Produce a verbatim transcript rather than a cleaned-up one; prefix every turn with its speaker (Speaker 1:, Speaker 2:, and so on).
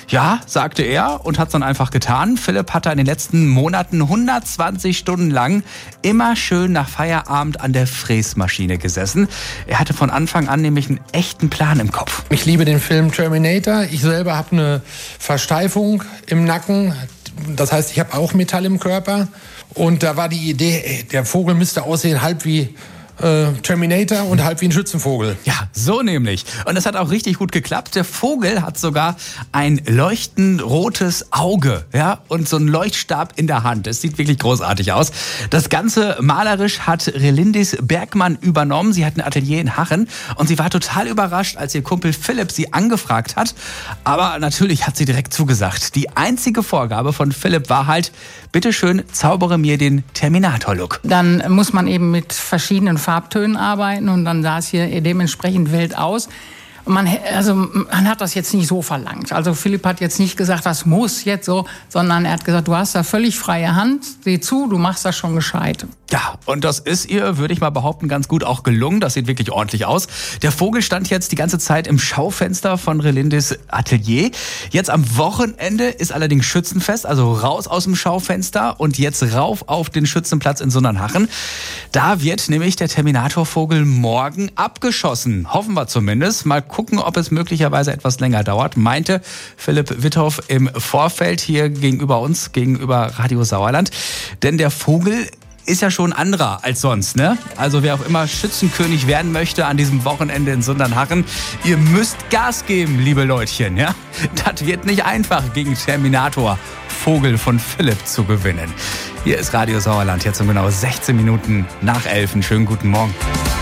Speaker 1: Ja, sagte er und hat es dann einfach getan. Philipp hat da in den letzten Monaten hundertzwanzig Stunden lang immer schön nach Feierabend an der Fräsmaschine gesessen. Er hatte von Anfang an nämlich einen echten Plan im Kopf.
Speaker 2: Ich liebe den Film Terminator. Ich selber habe eine Versteifung im Nacken. Das heißt, ich habe auch Metall im Körper. Und da war die Idee, ey, der Vogel müsste aussehen halb wie äh, Terminator und halb wie ein Schützenvogel.
Speaker 1: Ja, so nämlich. Und das hat auch richtig gut geklappt. Der Vogel hat sogar ein leuchtend rotes Auge, ja, und so einen Leuchtstab in der Hand. Das sieht wirklich großartig aus. Das Ganze malerisch hat Relindis Bergmann übernommen. Sie hat ein Atelier in Hachen und sie war total überrascht, als ihr Kumpel Philipp sie angefragt hat. Aber natürlich hat sie direkt zugesagt. Die einzige Vorgabe von Philipp war halt, bitteschön, zaubere mir den Terminator-Look.
Speaker 3: Dann muss man eben mit verschiedenen Farbtönen arbeiten und dann sah es hier dementsprechend wild aus. Und man, also man hat das jetzt nicht so verlangt. Also Philipp hat jetzt nicht gesagt, das muss jetzt so, sondern er hat gesagt, du hast da völlig freie Hand, sieh zu, du machst das schon gescheit.
Speaker 1: Ja, und das ist ihr, würde ich mal behaupten, ganz gut auch gelungen. Das sieht wirklich ordentlich aus. Der Vogel stand jetzt die ganze Zeit im Schaufenster von Relindis Atelier. Jetzt am Wochenende ist allerdings Schützenfest, also raus aus dem Schaufenster und jetzt rauf auf den Schützenplatz in Sundernhachen. Da wird nämlich der Terminatorvogel morgen abgeschossen. Hoffen wir zumindest. Mal gucken, ob es möglicherweise etwas länger dauert, meinte Philipp Witthoff im Vorfeld hier gegenüber uns, gegenüber Radio Sauerland. Denn der Vogel ist ja schon anderer als sonst, ne? Also wer auch immer Schützenkönig werden möchte an diesem Wochenende in Sundernhachen, ihr müsst Gas geben, liebe Leutchen, ja? Das wird nicht einfach, gegen Terminator Vogel von Philipp zu gewinnen. Hier ist Radio Sauerland, jetzt um genau sechzehn Minuten nach elf. Schönen guten Morgen.